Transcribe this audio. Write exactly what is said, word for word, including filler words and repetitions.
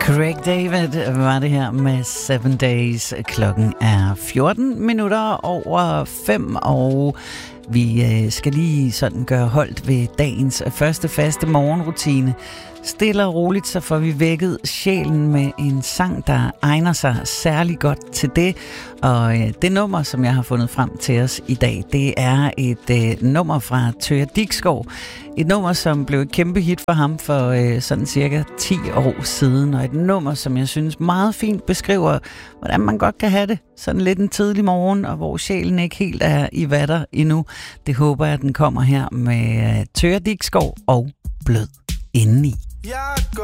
Craig David var det her med Seven Days. Klokken er fjorten minutter over fem, og vi skal lige sådan gøre holdt ved dagens første faste morgenrutine. Stille og roligt, så får vi vækket sjælen med en sang, der egner sig særlig godt til det. Og øh, det nummer, som jeg har fundet frem til os i dag, det er et øh, nummer fra Thøger Diksgaard. Et nummer, som blev et kæmpe hit for ham for øh, sådan cirka ti år siden. Og et nummer, som jeg synes meget fint beskriver, hvordan man godt kan have det. Sådan lidt en tidlig morgen, og hvor sjælen ikke helt er i vatter endnu. Det håber jeg, den kommer her med øh, Thøger Diksgaard og Blød indeni. Jeg går